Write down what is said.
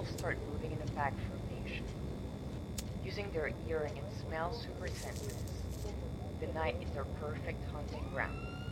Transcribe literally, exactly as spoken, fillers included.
all start moving in a pack formation, using their hearing and smell super senses. The night is their perfect hunting ground.